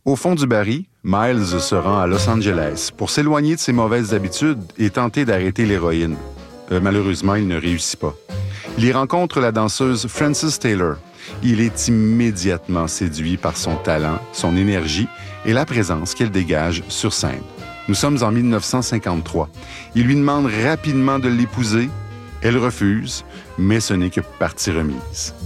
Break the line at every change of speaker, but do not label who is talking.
Au fond du baril, Miles se rend à Los Angeles pour s'éloigner de ses mauvaises habitudes et tenter d'arrêter l'héroïne. Malheureusement, il ne réussit pas. Il y rencontre la danseuse Frances Taylor. Il est immédiatement séduit par son talent, son énergie et la présence qu'elle dégage sur scène. Nous sommes en 1953. Il lui demande rapidement de l'épouser. Elle refuse, mais ce n'est que partie remise.